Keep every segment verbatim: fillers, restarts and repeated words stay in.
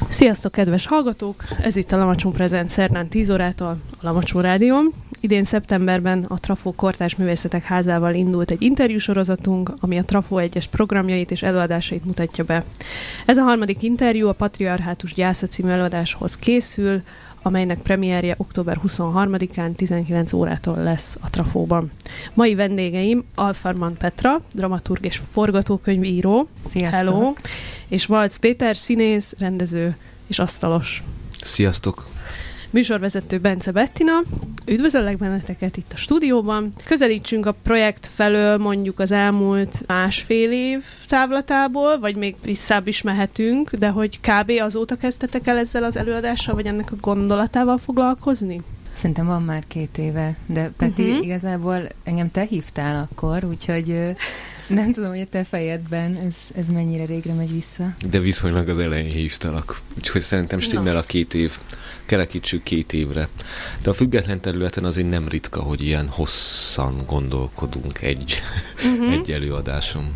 Sziasztok, kedves hallgatók! Ez itt a Lamacsón Present szerdán tíz órától a Lamacsón Rádión. Idén szeptemberben a Trafó Kortárs Művészetek Házával indult egy interjúsorozatunk, ami a Trafó egyes programjait és előadásait mutatja be. Ez a harmadik interjú a Patriarhátus Gyásza című előadáshoz készül, amelynek premierje október huszonharmadikán tizenkilenc órától lesz a Trafóban. Mai vendégeim Alfarman Petra, dramaturg és forgatókönyvíró. Sziasztok! Hello! És Valc Péter, színész, rendező és asztalos. Sziasztok! Műsorvezető Bence Bettina. Üdvözöllek benneteket itt a stúdióban. Közelítsünk a projekt felől mondjuk az elmúlt másfél év távlatából, vagy még visszább is mehetünk, de hogy kb. Azóta kezdtetek el ezzel az előadással, vagy ennek a gondolatával foglalkozni? Szerintem van már két éve, de Peti, uh-huh. igazából engem te hívtál akkor, úgyhogy nem tudom, hogy a te fejedben ez, ez mennyire régre megy vissza. De viszonylag az elején hívtalak, úgyhogy szerintem stimmel a két év, kerekítsük két évre. De a független területen azért nem ritka, hogy ilyen hosszan gondolkodunk egy, uh-huh. egy előadáson.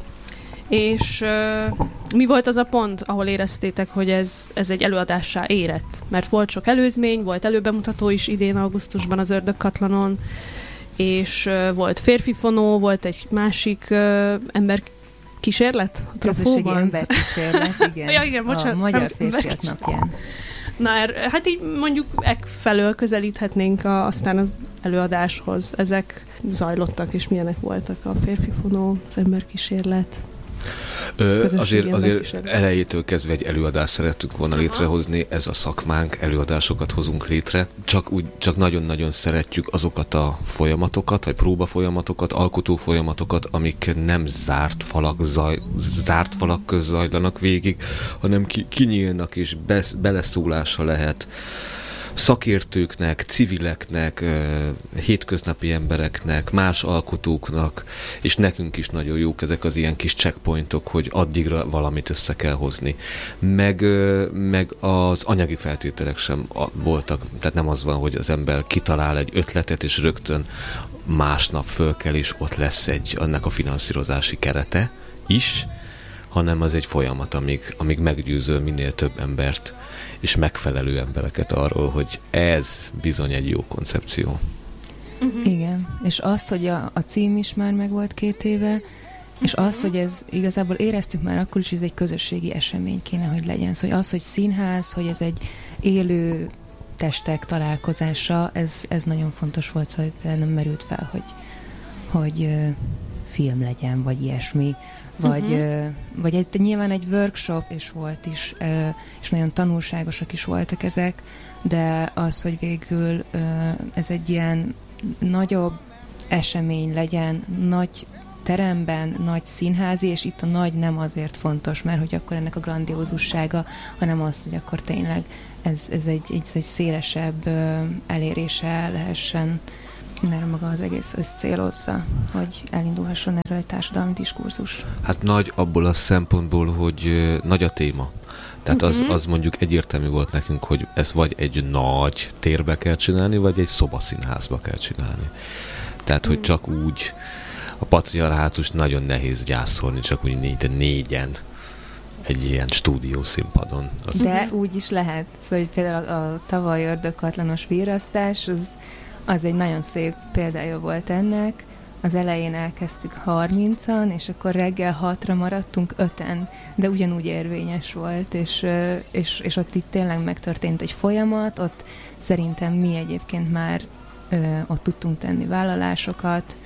És uh, mi volt az a pont, ahol éreztétek, hogy ez, ez egy előadássá érett? Mert volt sok előzmény, volt előbemutató is idén augusztusban az Ördögkatlanon, és uh, volt férfifonó, volt egy másik uh, ember kísérlet a Közösségi emberkísérlet, igen. ja, igen, bocsánat. A Magyar Férfiak Napján. Na, hát így mondjuk ek felől közelíthetnénk a, aztán az előadáshoz. Ezek zajlottak, és milyenek voltak a férfifonó, az emberkísérlet? Ö, azért, azért elejétől kezdve egy előadást szerettünk volna Aha. létrehozni, ez a szakmánk, előadásokat hozunk létre. Csak úgy, csak nagyon-nagyon szeretjük azokat a folyamatokat, vagy próbafolyamatokat, alkotó folyamatokat, amik nem zárt falak, zaj, zárt falak köz zajlanak végig, hanem ki, kinyílnak és besz, beleszólása lehet szakértőknek, civileknek, hétköznapi embereknek, más alkotóknak, és nekünk is nagyon jók ezek az ilyen kis checkpointok, hogy addigra valamit össze kell hozni. Meg, meg az anyagi feltételek sem voltak, tehát nem az van, hogy az ember kitalál egy ötletet, és rögtön másnap föl kell, és ott lesz egy, annak a finanszírozási kerete is, hanem az egy folyamat, amíg, amíg meggyőzöl minél több embert, és megfelelő embereket arról, hogy ez bizony egy jó koncepció. Uh-huh. Igen, és azt, hogy a, a cím is már meg volt két éve, és uh-huh. azt, hogy ez igazából éreztük már akkor is, hogy ez egy közösségi esemény kéne, hogy legyen. Szóval az, hogy színház, hogy ez egy élő testek találkozása, ez, ez nagyon fontos volt, szóval nem merült fel, hogy, hogy uh, film legyen, vagy ilyesmi. Vagy, uh-huh. vagy egy, nyilván egy workshop is volt is, és nagyon tanulságosak is voltak ezek, de az, hogy végül ez egy ilyen nagyobb esemény legyen, nagy teremben, nagy színházi, és itt a nagy nem azért fontos, mert hogy akkor ennek a grandiózussága, hanem az, hogy akkor tényleg ez, ez, egy, ez egy szélesebb elérése lehessen, mert maga az egész ezt célozza, hogy elindulhasson erről egy társadalmi diskurzus. Hát nagy abból a szempontból, hogy nagy a téma. Tehát uh-huh. az, az mondjuk egyértelmű volt nekünk, hogy ezt vagy egy nagy térbe kell csinálni, vagy egy szobaszínházba kell csinálni. Tehát, hogy csak úgy a patriarhátus nagyon nehéz gyászolni, csak úgy négy, négyen egy ilyen stúdiószínpadon. Az De úgy is lehet. Szóval hogy például a, a tavaly Ördögkatlanos virrasztás, az Az egy nagyon szép példája volt ennek. Az elején elkezdtük harmincan, és akkor reggel hatra maradtunk öten, de ugyanúgy érvényes volt, és, és, és ott itt tényleg megtörtént egy folyamat, ott szerintem mi egyébként már ott tudtunk tenni vállalásokat,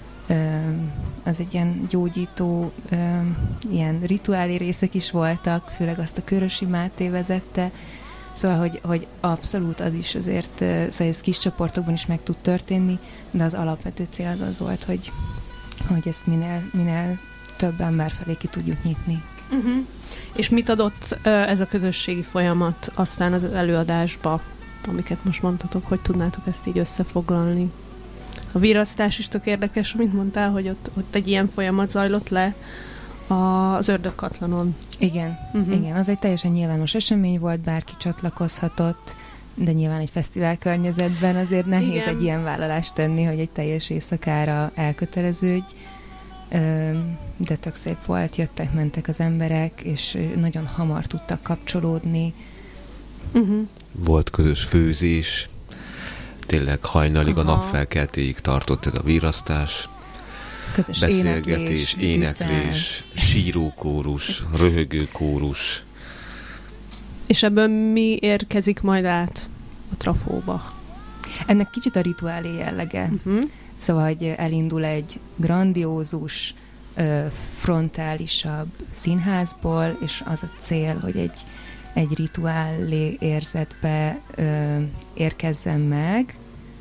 az egy ilyen gyógyító, ilyen rituálé részek is voltak, főleg azt a Körösi Máté vezette. Szóval, hogy, hogy abszolút az is azért, szóval ez kis csoportokban is meg tud történni, de az alapvető cél az az volt, hogy, hogy ezt minél, minél több ember felé ki tudjuk nyitni. Uh-huh. És mit adott ez a közösségi folyamat aztán az előadásba, amiket most mondtatok, hogy tudnátok ezt így összefoglalni? A virrasztás is tök érdekes, amit mondtál, hogy ott, ott egy ilyen folyamat zajlott le az Ördögkatlanon. Igen, uh-huh. igen, az egy teljesen nyilvános esemény volt, bárki csatlakozhatott, de nyilván egy fesztivál környezetben azért nehéz igen. egy ilyen vállalást tenni, hogy egy teljes éjszakára elköteleződj. de tök szép volt, jöttek, mentek az emberek, és nagyon hamar tudtak kapcsolódni. Uh-huh. Volt közös főzés, tényleg hajnalig, Aha. a napfelkeltéig tartott ez a virasztás. Közös beszélgetés, éneklés, éneklés sírókórus, röhögőkórus. És ebből mi érkezik majd át a trafóba? Ennek kicsit a rituálé jellege. Uh-huh. Szóval, hogy elindul egy grandiózus, frontálisabb színházból, és az a cél, hogy egy, egy rituálé érzetbe ö, érkezzen meg.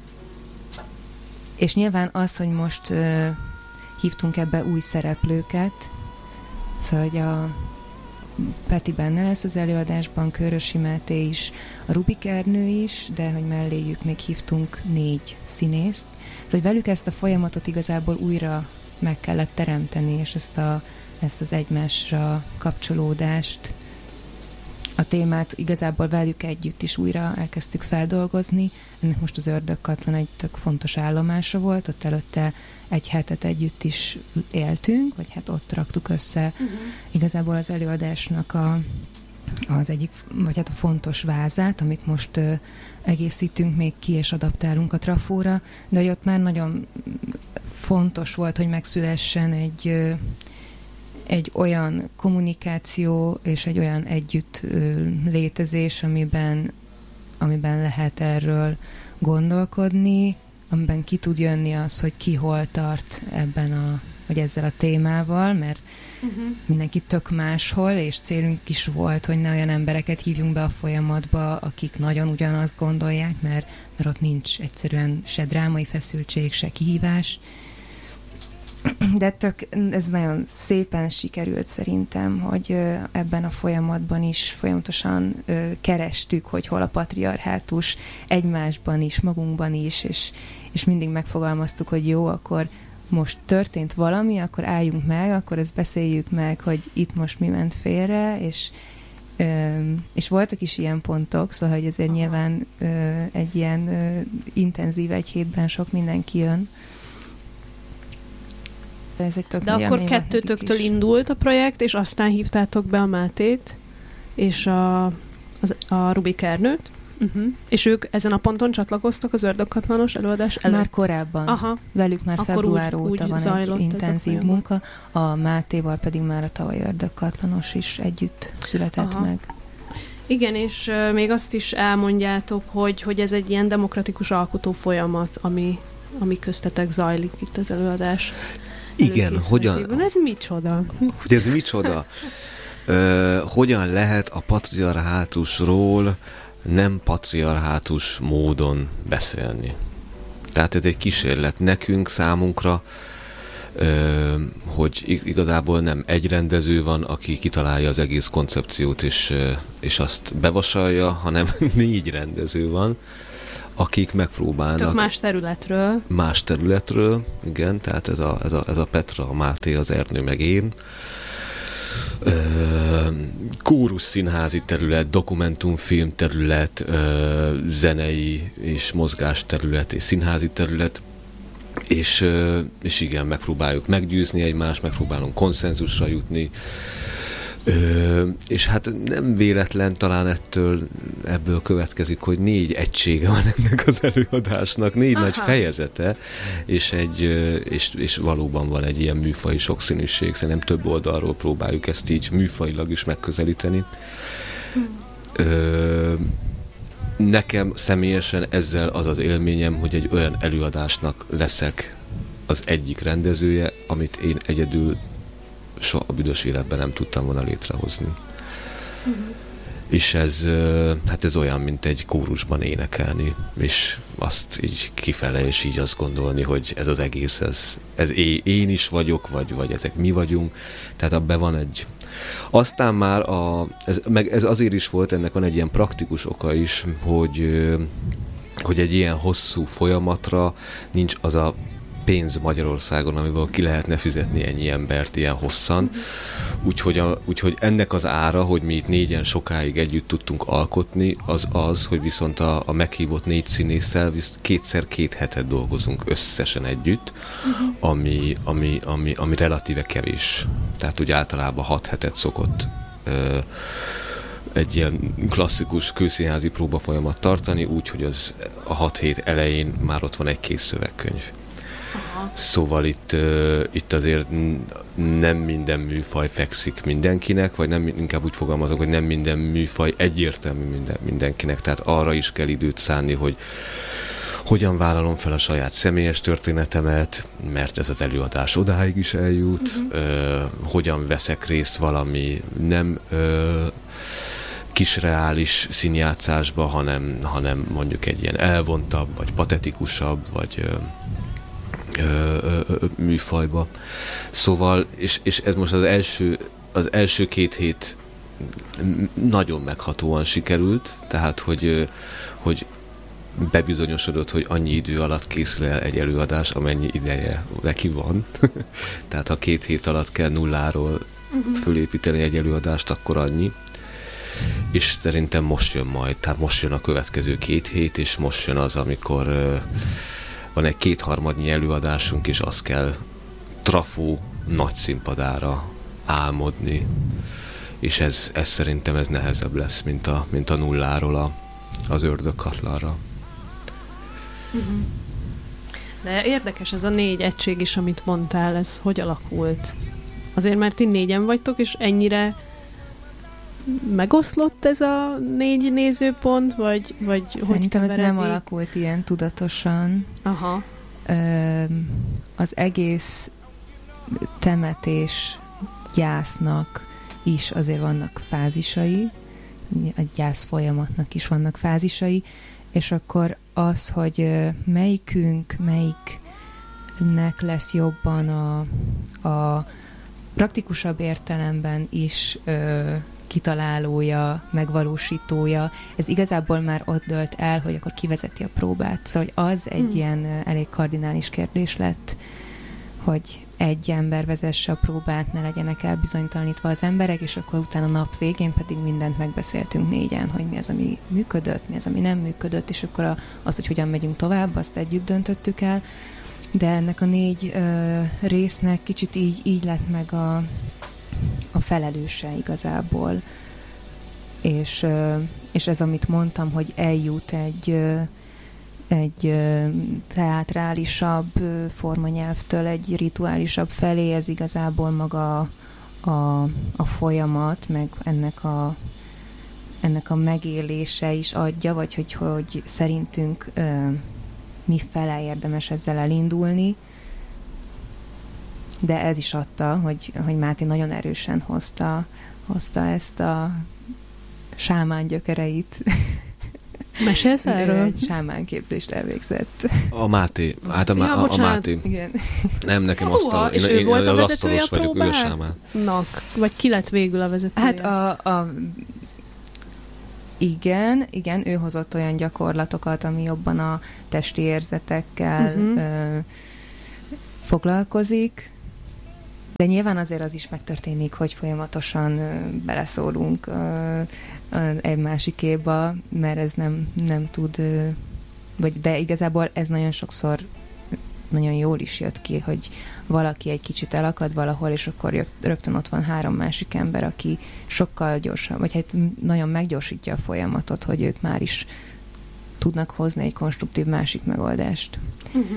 És nyilván az, hogy most ö, hívtunk ebbe új szereplőket, szóval, hogy a Peti benne lesz az előadásban, Körösi Máté is, a Rubik Ernő is, de hogy melléjük még hívtunk négy színészt. Szóval, hogy velük ezt a folyamatot igazából újra meg kellett teremteni, és ezt, a, ezt az egymásra kapcsolódást, a témát igazából velük együtt is újra elkezdtük feldolgozni. Ennek most az Ördögkatlan egy tök fontos állomása volt, ott előtte egy hetet együtt is éltünk, vagy hát ott raktuk össze uh-huh. igazából az előadásnak a, az egyik, vagy hát a fontos vázát, amit most ö, egészítünk még ki, és adaptálunk a trafóra, de hogy ott már nagyon fontos volt, hogy megszülessen egy ö, egy olyan kommunikáció és egy olyan együtt ö, létezés, amiben, amiben lehet erről gondolkodni, amiben ki tud jönni az, hogy ki hol tart ebben a, vagy ezzel a témával, mert uh-huh. mindenki tök máshol, és célunk is volt, hogy ne olyan embereket hívjunk be a folyamatba, akik nagyon ugyanazt gondolják, mert, mert ott nincs egyszerűen se drámai feszültség, se kihívás. De tök, ez nagyon szépen sikerült szerintem, hogy ebben a folyamatban is folyamatosan kerestük, hogy hol a patriarhátus egymásban is, magunkban is, és, és mindig megfogalmaztuk, hogy jó, akkor most történt valami, akkor álljunk meg, akkor ezt beszéljük meg, hogy itt most mi ment félre, és, és voltak is ilyen pontok, szóval hogy ezért nyilván egy ilyen intenzív egy hétben sok mindenki jön. Ez egy tök De akkor kettőtöktől indult a projekt, és aztán hívtátok be a Mátét, és a, az, a Rubik Ernőt, uh-huh. és ők ezen a ponton csatlakoztak az Ördögkatlanos előadás előtt? Már korábban. Aha. Velük már akkor február úgy, óta úgy van egy intenzív munka, a Mátéval pedig már a tavaly Ördögkatlanos is együtt született Aha. meg. Igen, és uh, még azt is elmondjátok, hogy, hogy ez egy ilyen demokratikus alkotó folyamat, ami, ami köztetek zajlik itt az előadás. Igen, hogyan... Ez micsoda? Hogy ez micsoda? Ö, hogyan lehet a patriarhátusról nem patriarhátus módon beszélni? Tehát ez egy kísérlet nekünk, számunkra, ö, hogy igazából nem egy rendező van, aki kitalálja az egész koncepciót, és, és azt bevasalja, hanem négy rendező van, akik megpróbálnak... Tök más területről. Más területről, igen, tehát ez a, ez a, ez a Petra, a Máté, az Ernő, meg én. Ö, kórus színházi terület, dokumentumfilm terület, ö, zenei és mozgás terület, és színházi terület, és, ö, és igen, megpróbáljuk meggyőzni egymást, megpróbálunk konszenzusra jutni, Ö, és hát nem véletlen talán ettől, ebből következik, hogy négy egysége van ennek az előadásnak, négy Aha. nagy fejezete, és, egy, és, és valóban van egy ilyen műfaji sokszínűség. Szerintem több oldalról próbáljuk ezt így műfajilag is megközelíteni. Ö, nekem személyesen ezzel az az élményem, hogy egy olyan előadásnak leszek az egyik rendezője, amit én egyedül soha a büdös életben nem tudtam volna létrehozni. Uh-huh. És ez, hát ez olyan, mint egy kórusban énekelni, és azt így kifele, és így azt gondolni, hogy ez az egész, ez, ez én is vagyok, vagy, vagy ezek mi vagyunk. Tehát abban van egy... Aztán már, a, ez, meg ez azért is volt, ennek van egy ilyen praktikus oka is, hogy, hogy egy ilyen hosszú folyamatra nincs az a pénz Magyarországon, amivel ki lehetne fizetni ennyi embert ilyen hosszan. Úgyhogy, a, úgyhogy ennek az ára, hogy mi itt négyen sokáig együtt tudtunk alkotni, az az, hogy viszont a, a meghívott négy színésszel kétszer két hetet dolgozunk összesen együtt, uh-huh. ami, ami, ami, ami relatíve kevés. Tehát úgy általában hat hetet szokott ö, egy ilyen klasszikus kőszínházi próba folyamat tartani, úgyhogy az a hat hét elején már ott van egy kész szövegkönyv. Aha. Szóval itt, uh, itt azért nem minden műfaj fekszik mindenkinek, vagy nem, inkább úgy fogalmazok, hogy nem minden műfaj egyértelmű minden, mindenkinek, tehát arra is kell időt szánni, hogy hogyan vállalom fel a saját személyes történetemet, mert ez az előadás odáig is eljut, uh-huh. uh, hogyan veszek részt valami nem uh, kis reális színjátszásba, hanem, hanem mondjuk egy ilyen elvontabb, vagy patetikusabb, vagy uh, Ö, ö, ö, műfajba. Szóval, és, és ez most az első, az első két hét nagyon meghatóan sikerült, tehát, hogy, hogy bebizonyosodott, hogy annyi idő alatt készül el egy előadás, amennyi ideje neki van. Tehát, ha két hét alatt kell nulláról uh-huh. fölépíteni egy előadást, akkor annyi. És szerintem most jön majd, tehát most jön a következő két hét, és most jön az, amikor ö, van egy kétharmadnyi előadásunk, és azt kell trafó nagy színpadára álmodni. És ez, ez szerintem ez nehezebb lesz, mint a, mint a nulláról a, az ördögkatlanra. Uh-huh. De érdekes ez a négy egység is, amit mondtál, ez hogy alakult? Azért, mert ti négyen vagytok, és ennyire megoszlott ez a négy nézőpont, vagy, vagy szerintem ez nem alakult ilyen tudatosan. Aha. Ö, az egész temetés gyásznak is azért vannak fázisai, a gyász folyamatnak is vannak fázisai, és akkor az, hogy melyikünk, melyiknek lesz jobban a, a praktikusabb értelemben is ö, kitalálója, megvalósítója, ez igazából már ott dölt el, hogy akkor kivezeti a próbát. Szóval az egy hmm. ilyen elég kardinális kérdés lett, hogy egy ember vezesse a próbát, ne legyenek elbizonytalanítva az emberek, és akkor utána nap végén pedig mindent megbeszéltünk négyen, hogy mi az, ami működött, mi az, ami nem működött, és akkor a, az, hogy hogyan megyünk tovább, azt együtt döntöttük el. De ennek a négy ö, résznek kicsit így, így lett meg a, a felelőse igazából. És, ö, és ez, amit mondtam, hogy eljut egy, ö, egy ö, teátrálisabb ö, formanyelvtől egy rituálisabb felé, ez igazából maga a, a folyamat, meg ennek a, ennek a megélése is adja, vagy hogy, hogy szerintünk ö, mi fele érdemes ezzel elindulni, de ez is adta, hogy, hogy Máté nagyon erősen hozta, hozta ezt a sámán gyökereit. Mesélsz erről? Egy sámán képzést elvégzett. A Máté. Hát a, ja, a, a Máté. Igen. Nem, nekem asztalos. És én, ő én volt az a vezetője a vagyok, ő a sámán. Nak. Vagy ki lett végül a vezetője? Hát a... a Igen, igen, ő hozott olyan gyakorlatokat, ami jobban a testi érzetekkel uh-huh. ö, foglalkozik, de nyilván azért az is megtörténik, hogy folyamatosan ö, beleszólunk ö, ö, egy másikéba, mert ez nem, nem tud, ö, vagy, de igazából ez nagyon sokszor nagyon jól is jött ki, hogy valaki egy kicsit elakad valahol, és akkor rögtön ott van három másik ember, aki sokkal gyorsan, vagy hát nagyon meggyorsítja a folyamatot, hogy ők már is tudnak hozni egy konstruktív másik megoldást. Uh-huh.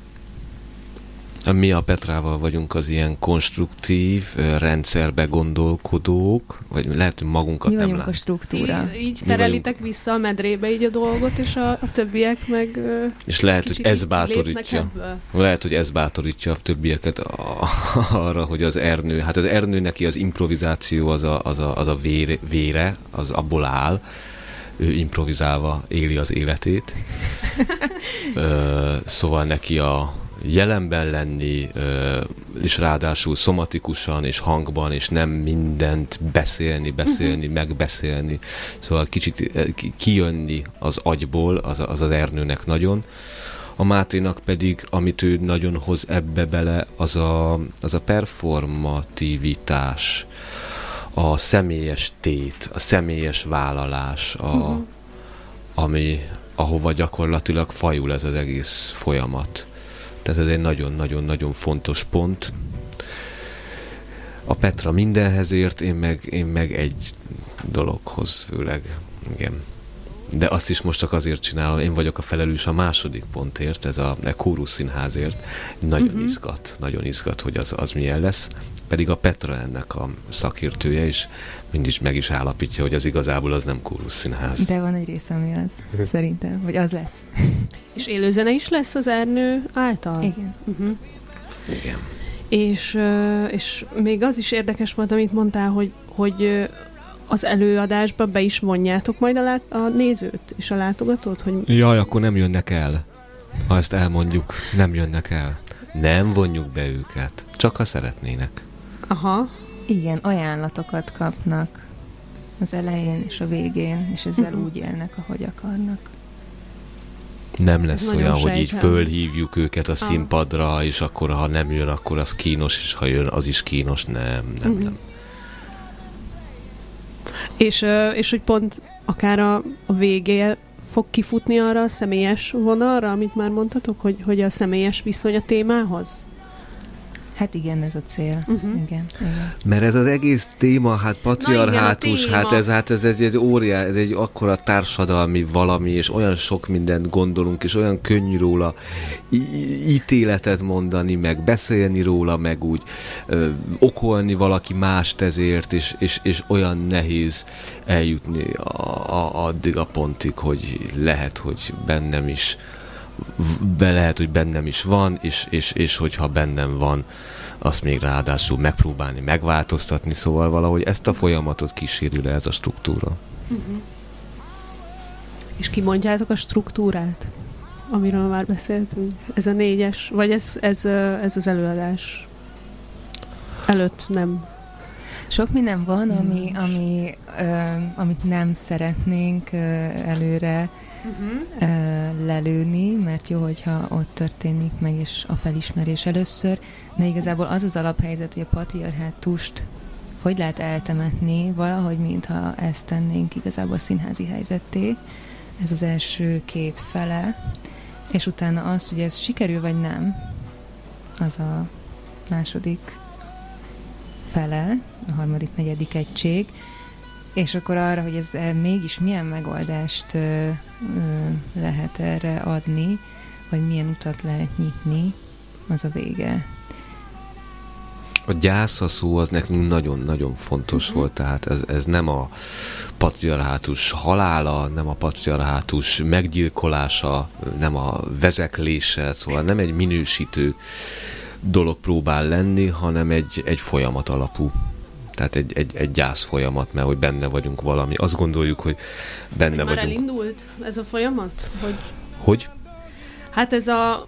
Mi a Petrával vagyunk az ilyen konstruktív, rendszerbe gondolkodók, vagy lehet, hogy magunkat mi nem vagyunk a struktúra. Így, így terelitek vagyunk vissza a medrébe így a dolgot, és a, a többiek meg és lehet, hogy ez bátorítja. Lehet, hogy ez bátorítja a többieket a, arra, hogy az Ernő, hát az Ernő neki az improvizáció az a, az a, az a vére, vére, az abból áll, ő improvizálva éli az életét. Ö, szóval neki a jelenben lenni, és ráadásul szomatikusan, és hangban, és nem mindent beszélni, beszélni, uh-huh. megbeszélni. Szóval kicsit kijönni az agyból, az az, az Ernőnek nagyon. A Máténak pedig, amit ő nagyon hoz ebbe bele, az a, az a performativitás, a személyes tét, a személyes vállalás, a, uh-huh. ami, ahova gyakorlatilag fajul ez az egész folyamat. Tehát ez egy nagyon-nagyon-nagyon fontos pont. A Petra mindenhez ért, én meg, én meg egy dologhoz főleg. Igen. De azt is most csak azért csinálom, én vagyok a felelős a második pontért, ez a, a Kórus Színházért. Nagyon uh-huh. izgat, nagyon izgat, hogy az, az milyen lesz. Pedig a Petra ennek a szakértője, és mindig meg is állapítja, hogy az igazából az nem Kórus Színház. De van egy része, ami az, szerintem, vagy az lesz. És élőzene is lesz az Ernő által? Igen. Uh-huh. Igen. És, és még az is érdekes volt, amit mondtál, hogy, hogy az előadásba be is vonjátok majd a, lát, a nézőt és a látogatót? Hogy... Jaj, akkor nem jönnek el. Ha ezt elmondjuk, nem jönnek el. Nem vonjuk be őket. Csak ha szeretnének. Aha. Igen, ajánlatokat kapnak az elején és a végén, és ezzel uh-huh. úgy élnek, ahogy akarnak. Nem lesz ez olyan, hogy így fölhívjuk őket a színpadra, ah. és akkor ha nem jön, akkor az kínos, és ha jön, az is kínos. Nem, nem, uh-huh. nem. És, és hogy pont akár a, a végé fog kifutni arra a személyes vonalra, amit már mondtatok, hogy, hogy a személyes viszony a témához? Hát igen, ez a cél. Uh-huh. Igen, igen. Mert ez az egész téma, hát patriarhátus, igen, hát ez hát ez egy, egy óriás, ez egy akkora társadalmi valami, és olyan sok mindent gondolunk, és olyan könnyű róla í- ítéletet mondani, meg beszélni róla, meg úgy ö, okolni valaki mást ezért, és, és, és olyan nehéz eljutni a, a, addig a pontig, hogy lehet, hogy bennem is be lehet, hogy bennem is van, és, és, és hogyha bennem van, azt még ráadásul megpróbálni, megváltoztatni, szóval valahogy ezt a folyamatot kíséri le ez a struktúra. Uh-huh. És kimondjátok a struktúrát, amiről már beszéltünk? Ez a négyes, vagy ez, ez, ez az előadás előtt nem? Sok minden van, ami, ami, ö, amit nem szeretnénk ö, előre Uh-huh. lelőni, mert jó, hogyha ott történik meg, és a felismerés először, de igazából az az alaphelyzet, hogy a patriarhátust hogy lehet eltemetni, valahogy mintha ezt tennénk igazából színházi helyzetté. Ez az első két fele, és utána az, hogy ez sikerül vagy nem, az a második fele, a harmadik, negyedik egység, és akkor arra, hogy ez mégis milyen megoldást ö, ö, lehet erre adni, vagy milyen utat lehet nyitni, az a vége. A gyász a szó az nekünk nagyon-nagyon fontos uh-huh. volt, tehát ez, ez nem a patriarhátus halála, nem a patriarhátus meggyilkolása, nem a vezeklése, szóval nem egy minősítő dolog próbál lenni, hanem egy, egy folyamat alapú. Tehát egy, egy, egy gyász folyamat, mert hogy benne vagyunk valami. Azt gondoljuk, hogy benne hogy vagyunk. Már elindult ez a folyamat? Hogy? Hogy? Hát ez a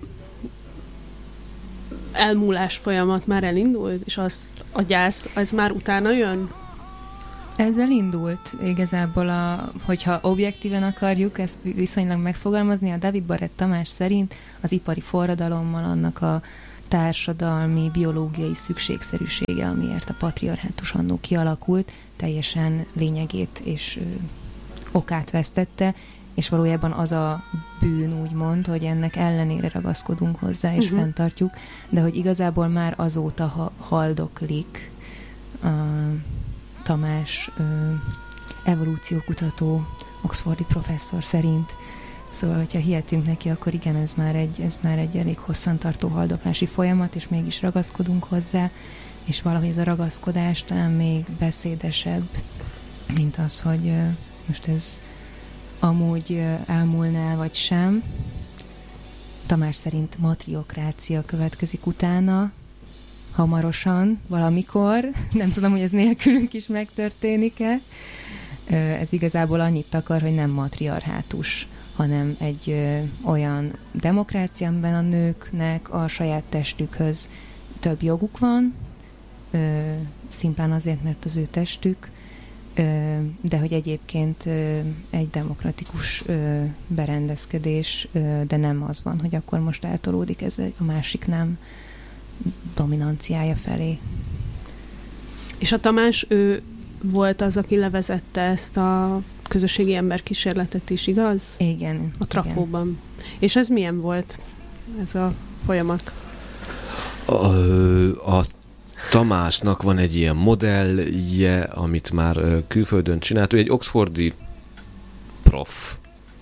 elmúlás folyamat már elindult, és az, a gyász, ez már utána jön? Ezzel indult igazából, a, hogyha objektíven akarjuk ezt viszonylag megfogalmazni, a David Barrett Tamás szerint az ipari forradalommal annak a társadalmi, biológiai szükségszerűsége, amiért a patriarhátus annó kialakult, teljesen lényegét és ö, okát vesztette, és valójában az a bűn, úgymond, hogy ennek ellenére ragaszkodunk hozzá, és uh-huh. fenntartjuk, de hogy igazából már azóta ha, haldoklik a Tamás ö, evolúciókutató, oxfordi professzor szerint. Szóval, hogyha hihetünk neki, akkor igen, ez már egy, ez már egy elég hosszantartó haldoklási folyamat, és mégis ragaszkodunk hozzá, és valahogy ez a ragaszkodás talán még beszédesebb, mint az, hogy uh, most ez amúgy uh, elmúlná, vagy sem. Tamás szerint matriokrácia következik utána, hamarosan, valamikor. Nem tudom, hogy ez nélkülünk is megtörténik-e. Uh, ez igazából annyit akar, hogy nem matriarhátus, hanem egy ö, olyan demokrácia, amiben a nőknek a saját testükhöz több joguk van, ö, szimplán azért, mert az ő testük, ö, de hogy egyébként egy demokratikus berendezkedés, de nem az van, hogy akkor most eltolódik ez a másik nem dominanciája felé. És a Tamás, ő volt az, aki levezette ezt a közösségi emberkísérletet is, igaz? Igen. A Trafóban. Igen. És ez milyen volt, ez a folyamat? A, a Tamásnak van egy ilyen modellje, amit már külföldön csinált. Ő egy oxfordi prof,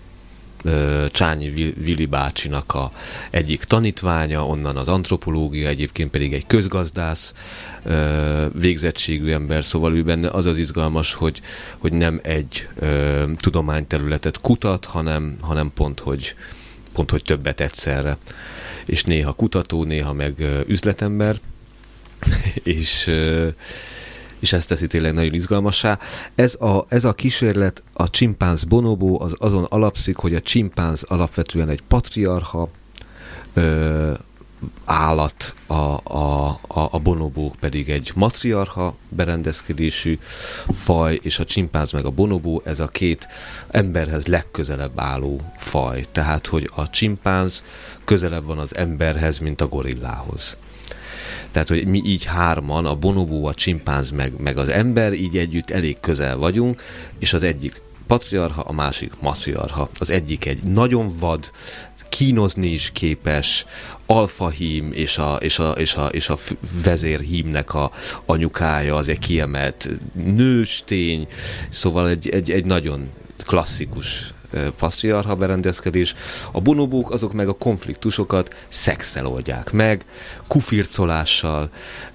Csányi Vili bácsinak a egyik tanítványa, onnan az antropológia, egyébként pedig egy közgazdász végzettségű ember, szóval ő benne az az izgalmas, hogy, hogy nem egy ö, tudományterületet kutat, hanem, hanem pont, hogy, pont, hogy többet egyszerre. És néha kutató, néha meg ö, üzletember, és, ö, és ezt teszi tényleg nagyon izgalmassá. Ez a, ez a kísérlet, a csimpánz bonobó, az azon alapszik, hogy a csimpánz alapvetően egy patriarcha ö, állat, a, a, a, a bonobók pedig egy matriarcha berendezkedésű faj, és a csimpánz meg a bonobó, ez a két emberhez legközelebb álló faj. Tehát, hogy a csimpánz közelebb van az emberhez, mint a gorillához. Tehát, hogy mi így hárman, a bonobó, a csimpánz, meg, meg az ember, így együtt elég közel vagyunk, és az egyik patriarcha, a másik matriarcha. Az egyik egy nagyon vad, kínozni is képes, alfahím, és a, és a, és a, és a vezérhímnek a anyukája, az egy kiemelt nőstény, szóval egy, egy, egy nagyon klasszikus patriarcha berendezkedés. A bonobók azok meg a konfliktusokat szexszel oldják meg, kufircolással,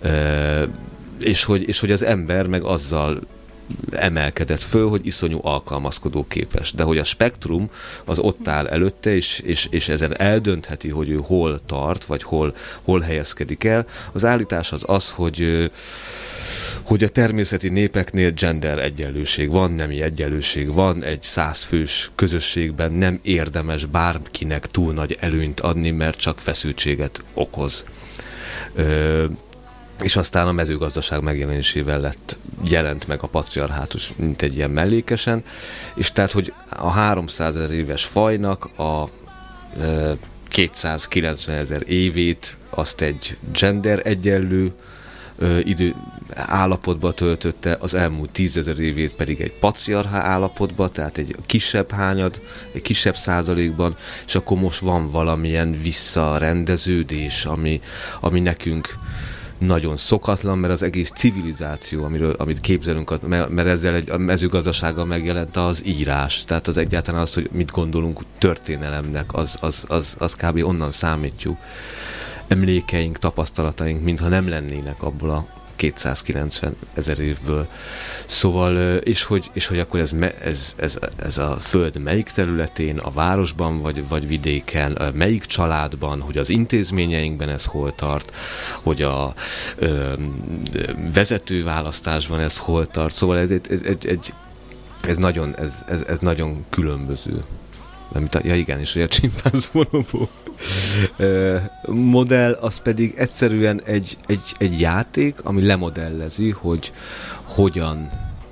és hogy, és hogy az ember meg azzal emelkedett föl, hogy iszonyú alkalmazkodó képes. De hogy a spektrum az ott áll előtte, és, és, és ezen eldöntheti, hogy ő hol tart, vagy hol, hol helyezkedik el. Az állítás az az, hogy hogy a természeti népeknél gender egyenlőség van, nemi egyenlőség van, egy százfős közösségben nem érdemes bárkinek túl nagy előnyt adni, mert csak feszültséget okoz. Ö, és aztán a mezőgazdaság megjelenésével lett, jelent meg a patriarhátus, mint egy ilyen mellékesen, és tehát, hogy a háromszázezer éves fajnak a ö, kétszázkilencvenezer évét azt egy gender egyenlő ö, idő állapotba töltötte, az elmúlt tízezer évét pedig egy patriarchá állapotba, tehát egy kisebb hányad, egy kisebb százalékban, és akkor most van valamilyen visszarendeződés, ami, ami nekünk nagyon szokatlan, mert az egész civilizáció, amiről, amit képzelünk, mert ezzel egy, a mezőgazdasággal megjelent az írás, tehát az egyáltalán az, hogy mit gondolunk történelemnek, az, az, az, az kb. Onnan számítjuk. Emlékeink, tapasztalataink, mintha nem lennének abból a kétszázkilencven ezer évből. Szóval, és hogy, és hogy akkor ez, ez, ez, ez a föld melyik területén, a városban vagy, vagy vidéken, melyik családban, hogy az intézményeinkben ez hol tart, hogy a ö, vezetőválasztásban ez hol tart. Szóval ez, egy, egy, egy, ez, nagyon, ez, ez, ez nagyon különböző. Amit a, ja igen, és hogy a csimpánz bonobó modell, az pedig egyszerűen egy, egy, egy játék, ami lemodellezi, hogy hogyan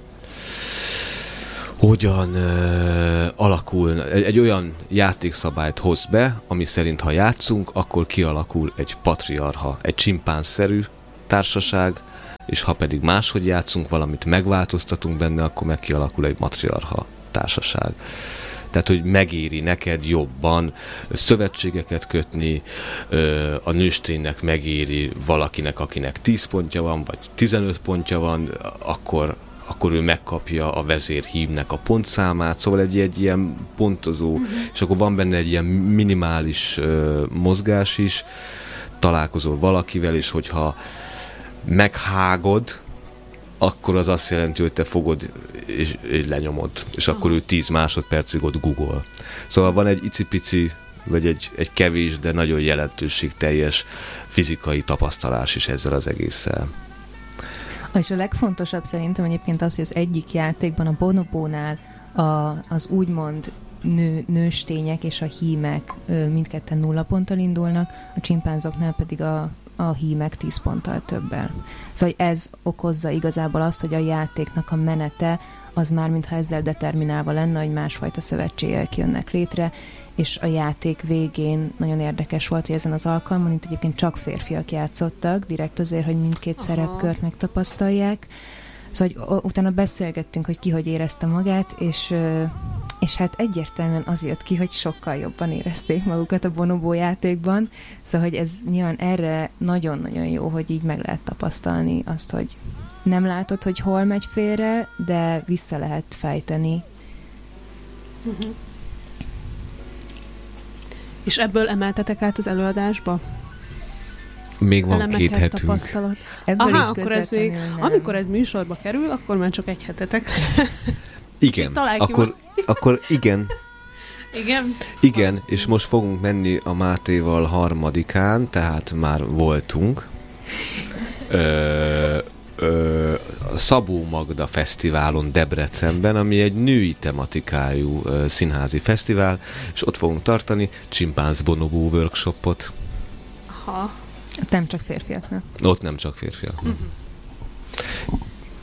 hogyan uh, alakul, egy, egy olyan játékszabályt hoz be, ami szerint ha játszunk, akkor kialakul egy patriarcha, egy csimpánzszerű társaság, és ha pedig máshogy játszunk, valamit megváltoztatunk benne, akkor meg kialakul egy matriarcha társaság. Tehát, hogy megéri neked jobban szövetségeket kötni, a nősténynek megéri valakinek, akinek tíz pontja van, vagy tizenöt pontja van, akkor, akkor ő megkapja a vezérhímnek a pontszámát, szóval egy, egy ilyen pontozó, uh-huh. és akkor van benne egy ilyen minimális mozgás is, találkozol valakivel, és hogyha meghágod, akkor az azt jelenti, hogy te fogod és, és lenyomod, és akkor ő tíz másodpercig ott Google. Szóval van egy icipici, vagy egy, egy kevés, de nagyon jelentőségteljes fizikai tapasztalás is ezzel az egésszel. És a legfontosabb szerintem egyébként az, hogy az egyik játékban, a bonobónál a, az úgymond nő, nőstények és a hímek mindketten nulla ponttal indulnak, a csimpánzoknál pedig a a hímek tíz ponttal többel. Szóval ez okozza igazából azt, hogy a játéknak a menete az már mintha ezzel determinálva lenne, hogy másfajta szövetségek jönnek létre, és a játék végén nagyon érdekes volt, hogy ezen az alkalmon itt egyébként csak férfiak játszottak, direkt azért, hogy mindkét Aha. szerepkört megtapasztalják. Szóval hogy utána beszélgettünk, hogy ki hogy érezte magát, és, és hát egyértelműen az jött ki, hogy sokkal jobban érezték magukat a Bonobo játékban. Szóval, hogy ez nyilván erre nagyon-nagyon jó, hogy így meg lehet tapasztalni azt, hogy nem látod, hogy hol megy félre, de vissza lehet fejteni. Uh-huh. És ebből emeltetek át az előadásba? Még van Elemeket, két hetünk. Tapasztalat. Ebből Aha, akkor ez még, amikor ez műsorba kerül, akkor már csak egy hetetek. Igen, akkor, akkor igen. Igen? Igen, és most fogunk menni a Mátéval harmadikán, tehát már voltunk. Ö, ö, a Szabó Magda Fesztiválon Debrecenben, ami egy női tematikájú ö, színházi fesztivál, és ott fogunk tartani csimpánz bonobo workshopot. Aha. Ott nem csak férfiaknak. Ott nem csak férfiaknak. Uh-huh.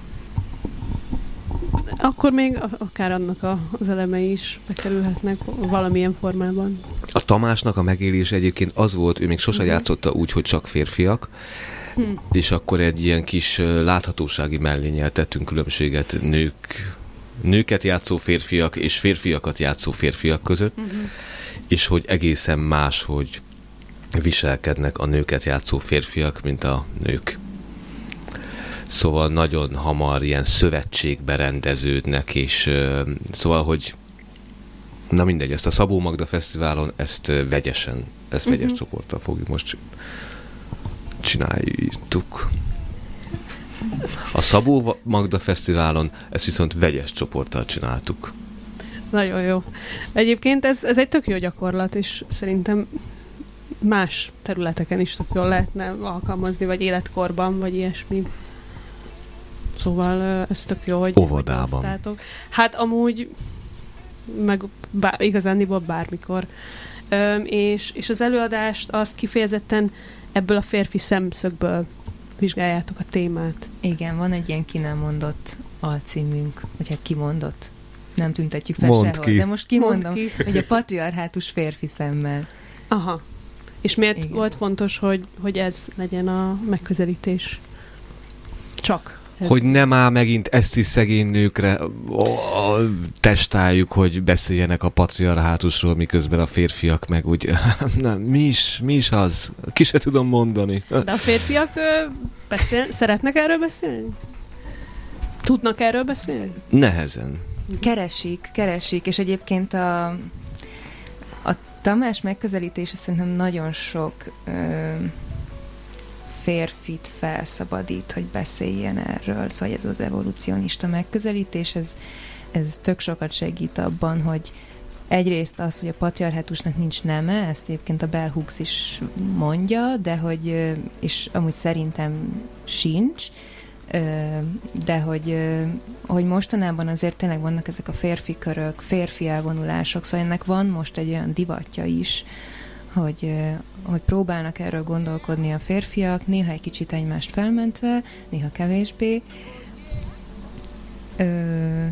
Akkor még akár annak a, az elemei is bekerülhetnek valamilyen formában. A Tamásnak a megélés egyébként az volt, ő még sose uh-huh. játszotta úgy, hogy csak férfiak, hmm. és akkor egy ilyen kis láthatósági mellénnyel tettünk különbséget nők, nőket játszó férfiak és férfiakat játszó férfiak között, uh-huh. és hogy egészen más, hogy viselkednek a nőket játszó férfiak, mint a nők. Szóval nagyon hamar ilyen szövetségbe rendeződnek, és uh, szóval, hogy na mindegy, ezt a Szabó Magda Fesztiválon ezt uh, vegyesen, ezt uh-huh. vegyes csoporttal fogjuk most csináljuk. A Szabó Magda Fesztiválon ezt viszont vegyes csoporttal csináltuk. Nagyon jó. Egyébként ez, ez egy tök jó gyakorlat, és szerintem más területeken is tök jól lehetne alkalmazni, vagy életkorban, vagy ilyesmi. Szóval ez tök jó, hogy óvodában. Hát amúgy meg bá, igazándiból bármikor. Üm, és, és az előadást azt kifejezetten ebből a férfi szemszögből vizsgáljátok a témát. Igen, van egy ilyen ki nem mondott alcímünk, vagy hát kimondott. Nem tüntetjük fel Mondd sehol, ki. de most kimondom, ki. Hogy a patriarhátus férfi szemmel. Aha. És miért Igen. volt fontos, hogy, hogy ez legyen a megközelítés? Csak. Ez. Hogy nem áll megint ezt is szegény nőkre testáljuk, hogy beszéljenek a patriarhátusról, miközben a férfiak meg úgy, nem, mi is, mi is az? Ki se tudom mondani. De a férfiak ö, beszél, szeretnek erről beszélni? Tudnak erről beszélni? Nehezen. Keresik, keresik, és egyébként a, a Tamás megközelítése szerintem nagyon sok ö, férfit felszabadít, hogy beszéljen erről. Szóval ez az evolucionista megközelítés, ez, ez tök sokat segít abban, hogy egyrészt az, hogy a patriarhátusnak nincs neme, ezt egyébként a Bell Hooks is mondja, de hogy, és amúgy szerintem sincs, de hogy, hogy mostanában azért tényleg vannak ezek a férfi körök, férfi elvonulások, szóval ennek van most egy olyan divatja is, hogy, hogy próbálnak erről gondolkodni a férfiak, néha egy kicsit egymást felmentve, néha kevésbé. Ö...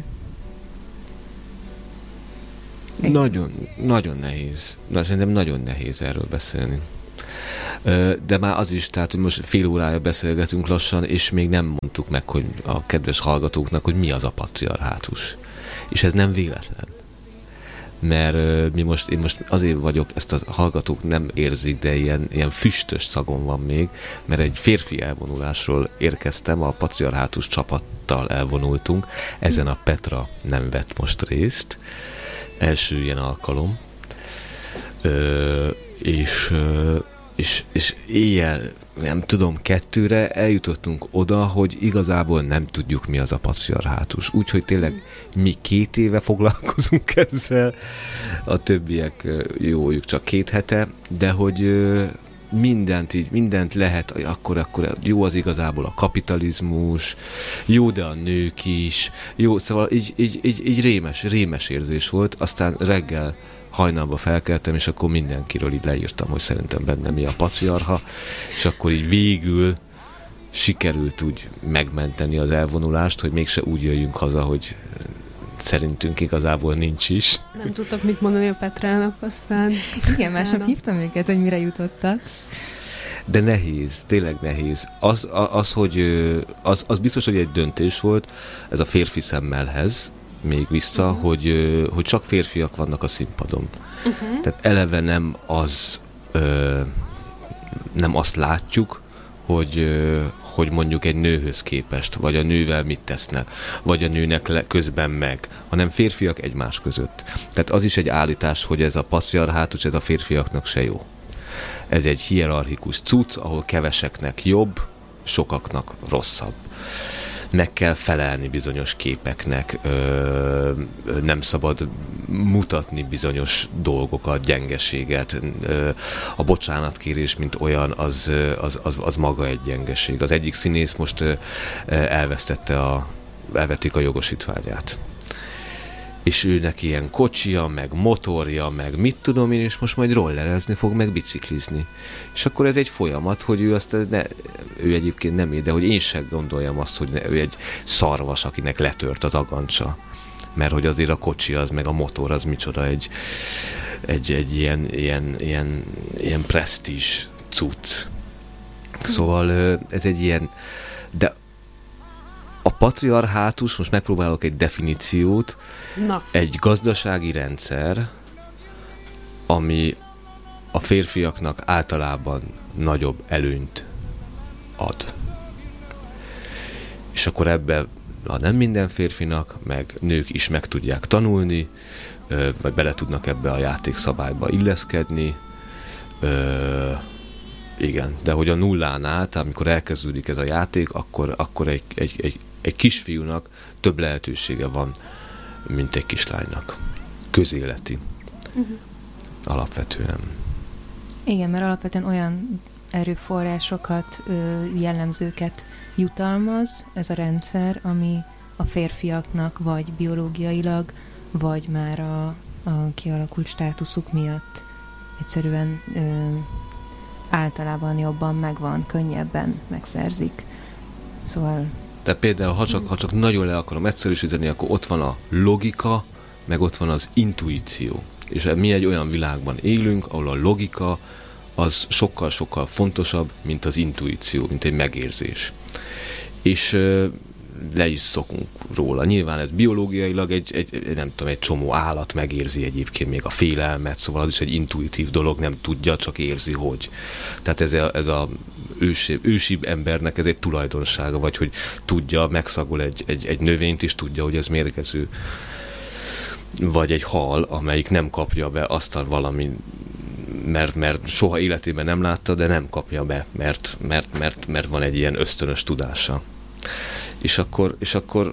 Nagyon, nagyon nehéz. Na, szerintem nagyon nehéz erről beszélni. De már az is, tehát hogy most fél órája beszélgetünk lassan, és még nem mondtuk meg, hogy a kedves hallgatóknak, hogy mi az a patriarhátus. És ez nem véletlen. Mert mi most, én most azért vagyok, ezt a hallgatók nem érzik, de ilyen, ilyen füstös szagom van még, mert egy férfi elvonulásról érkeztem, a patriarhátus csapattal elvonultunk, ezen a Petra nem vett most részt. Első ilyen alkalom. Ö, és, ö, és, és éjjel, nem tudom, kettőre eljutottunk oda, hogy igazából nem tudjuk, mi az a patriarhátus. Úgyhogy tényleg mi két éve foglalkozunk ezzel, a többiek jójuk csak két hete, de hogy mindent így, mindent lehet, akkor, akkor jó az igazából a kapitalizmus, jó, de a nők is, jó, szóval így, így, így, így rémes, rémes érzés volt, aztán reggel hajnalba felkeltem, és akkor mindenkiről így leírtam, hogy szerintem benne mi a patriarha, és akkor így végül sikerült úgy megmenteni az elvonulást, hogy mégse úgy jöjjünk haza, hogy szerintünk igazából nincs is. Nem tudtak mit mondani a Petrának, aztán... Igen, másnap hívtam őket, hogy mire jutottak. De nehéz, tényleg nehéz. Az, az, hogy, az, az biztos, hogy egy döntés volt, ez a férfi szemmelhez, még vissza, uh-huh. hogy, hogy csak férfiak vannak a színpadon. Uh-huh. Tehát eleve nem az, ö, nem azt látjuk, hogy, hogy mondjuk egy nőhöz képest, vagy a nővel mit tesznek, vagy a nőnek le, közben meg, hanem férfiak egymás között. Tehát az is egy állítás, hogy ez a patriarhátus, ez a férfiaknak se jó. Ez egy hierarchikus cucc, ahol keveseknek jobb, sokaknak rosszabb. Meg kell felelni bizonyos képeknek, ö, nem szabad mutatni bizonyos dolgokat, gyengeséget. Ö, a bocsánatkérés, mint olyan, az, az, az, az maga egy gyengeség. Az egyik színész most ö, elvesztette a, elvették a jogosítványát. És őnek ilyen kocsia, meg motorja, meg mit tudom én, és most majd rollerezni fog, meg biciklizni. És akkor ez egy folyamat, hogy ő azt, ne, ő egyébként nem ér, de hogy én sem gondoljam azt, hogy ne, ő egy szarvas, akinek letört a tagancsa. Mert hogy azért a kocsi az, meg a motor az micsoda, egy, egy, egy ilyen, ilyen, ilyen, ilyen presztízs cucc. Szóval ez egy ilyen, de a patriarhátus, most megpróbálok egy definíciót, Na. egy gazdasági rendszer, ami a férfiaknak általában nagyobb előnyt ad. És akkor ebbe, ha nem minden férfinak, meg nők is meg tudják tanulni, vagy bele tudnak ebbe a játékszabályba illeszkedni, igen, de hogy a nullán át, amikor elkezdődik ez a játék, akkor, akkor egy, egy, egy, egy kisfiúnak több lehetősége van, mint egy kislánynak. Közéleti. Uh-huh. Alapvetően. Igen, mert alapvetően olyan erőforrásokat, jellemzőket jutalmaz ez a rendszer, ami a férfiaknak vagy biológiailag, vagy már a, a kialakult státuszuk miatt egyszerűen ö, általában jobban megvan, könnyebben megszerzik. Szóval... Tehát például, ha csak, ha csak nagyon le akarom egyszerűsíteni, akkor ott van a logika, meg ott van az intuíció. És mi egy olyan világban élünk, ahol a logika az sokkal-sokkal fontosabb, mint az intuíció, mint egy megérzés. És ö, le is szokunk róla. Nyilván ez biológiailag egy, egy, nem tudom, egy csomó állat megérzi egyébként még a félelmet, szóval az is egy intuitív dolog, nem tudja, csak érzi, hogy. Tehát ez a, ez a ősi, ősibb embernek ez egy tulajdonsága, vagy hogy tudja, megszagol egy, egy, egy növényt is, tudja, hogy ez mérgező. Vagy egy hal, amelyik nem kapja be azt a valami, mert, mert soha életében nem látta, de nem kapja be, mert, mert, mert, mert van egy ilyen ösztönös tudása. És akkor, és akkor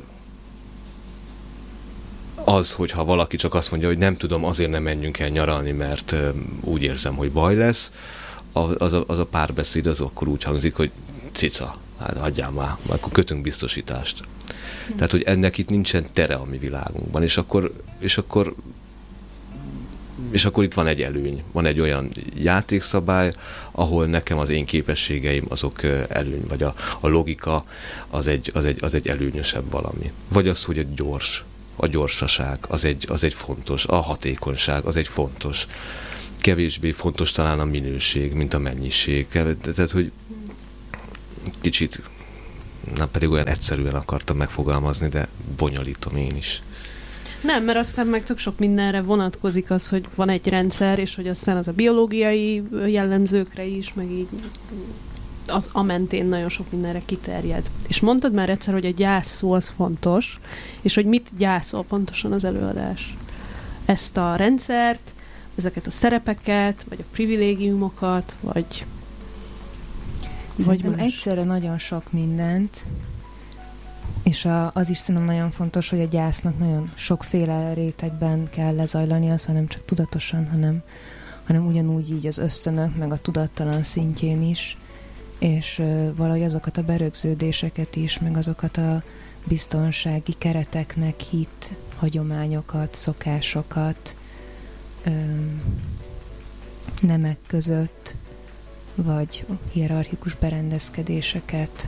az, hogyha valaki csak azt mondja, hogy nem tudom, azért nem menjünk el nyaralni, mert uh, úgy érzem, hogy baj lesz, az a, az a párbeszéd az akkor úgy hangzik, hogy cica, hát hagyjál már, akkor kötünk biztosítást. Hmm. Tehát, hogy ennek itt nincsen tere a mi világunkban, és akkor, és akkor és akkor itt van egy előny, van egy olyan játékszabály, ahol nekem az én képességeim azok előny, vagy a, a logika az egy, az, egy, az egy előnyösebb valami. Vagy az, hogy egy gyors, a gyorsaság az egy, az egy fontos, a hatékonyság az egy fontos. Kevésbé fontos talán a minőség, mint a mennyiség. Tehát, hogy kicsit, na pedig olyan egyszerűen akartam megfogalmazni, de bonyolítom én is. Nem, mert aztán meg tök sok mindenre vonatkozik az, hogy van egy rendszer, és hogy aztán az a biológiai jellemzőkre is, meg így az a mentén nagyon sok mindenre kiterjed. És mondtad már egyszer, hogy a gyász szó az fontos, és hogy mit gyászol pontosan az előadás. Ezt a rendszert, ezeket a szerepeket, vagy a privilégiumokat, vagy... Szerintem vagy egyszerre nagyon sok mindent, és a, az is szerintem nagyon fontos, hogy a gyásznak nagyon sokféle rétegben kell lezajlani, az, hanem csak tudatosan, hanem, hanem ugyanúgy így az ösztönök, meg a tudattalan szintjén is, és uh, valahogy azokat a berögződéseket is, meg azokat a biztonsági kereteknek hit, hagyományokat, szokásokat, um, nemek között, vagy hierarchikus berendezkedéseket.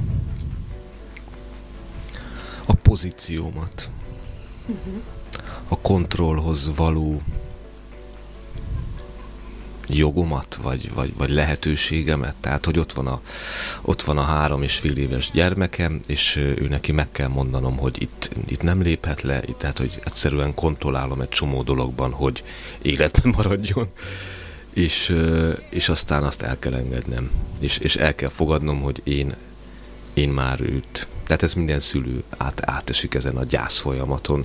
A pozíciómat, uh-huh. a kontrollhoz való jogomat, vagy, vagy, vagy lehetőségemet. Tehát, hogy ott van, a, ott van a három és fél éves gyermekem, és ő neki meg kell mondanom, hogy itt, itt nem léphet le, itt, tehát, hogy egyszerűen kontrollálom egy csomó dologban, hogy életben maradjon, és, és aztán azt el kell engednem, és, és el kell fogadnom, hogy én, én már őt. Tehát ez minden szülő át, átesik ezen a gyász folyamaton,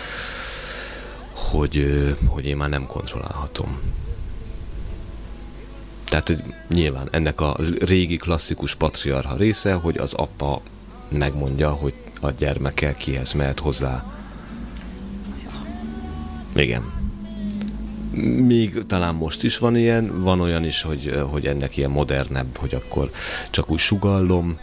hogy, hogy én már nem kontrollálhatom. Tehát nyilván ennek a régi klasszikus patriarcha része, hogy az apa megmondja, hogy a gyermeke kihez mehet hozzá. Igen. Még talán most is van ilyen, van olyan is, hogy, hogy ennek ilyen modernebb, hogy akkor csak úgy sugallom,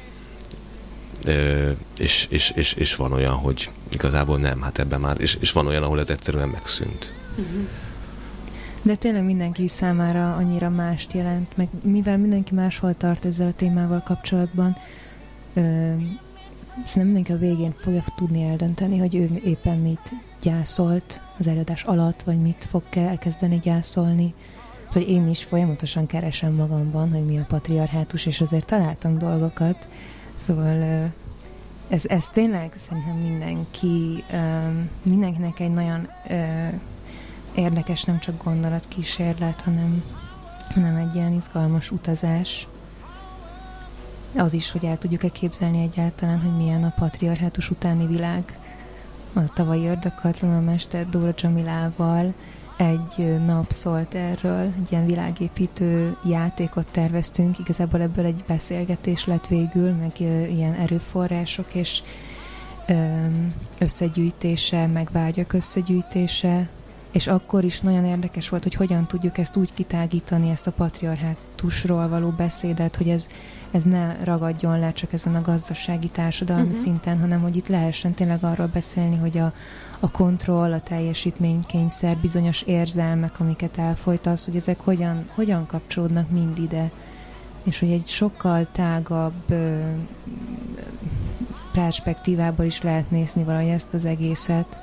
és, és, és, és van olyan, hogy igazából nem, hát ebben már, és, és van olyan, ahol ez egyszerűen megszűnt. Uh-huh. De tényleg mindenki számára annyira mást jelent, meg mivel mindenki máshol tart ezzel a témával kapcsolatban, ö, szerintem mindenki a végén fogja tudni eldönteni, hogy ő éppen mit gyászolt az előadás alatt, vagy mit fog elkezdeni gyászolni. Szóval én is folyamatosan keresem magamban, hogy mi a patriarhátus, és azért találtam dolgokat. Szóval ö, ez, ez tényleg szerintem mindenki, ö, mindenkinek egy nagyon ö, érdekes, nem csak gondolatkísérlet, hanem, hanem egy ilyen izgalmas utazás. Az is, hogy el tudjuk-e képzelni egyáltalán, hogy milyen a patriarhátus utáni világ. A tavalyi Ördögkatlon a mester Dóra Dzsamilával egy nap szólt erről, egy ilyen világépítő játékot terveztünk, igazából ebből egy beszélgetés lett végül, meg ilyen erőforrások és összegyűjtése, meg vágyak összegyűjtése, és akkor is nagyon érdekes volt, hogy hogyan tudjuk ezt úgy kitágítani, ezt a patriarhátusról való beszédet, hogy ez, ez ne ragadjon le csak ezen a gazdasági társadalmi uh-huh. szinten, hanem hogy itt lehessen tényleg arról beszélni, hogy a, a kontroll, a teljesítménykényszer, bizonyos érzelmek, amiket elfolytasz, hogy ezek hogyan, hogyan kapcsolódnak mind ide. És hogy egy sokkal tágabb ö, perspektívából is lehet nézni valahogy ezt az egészet.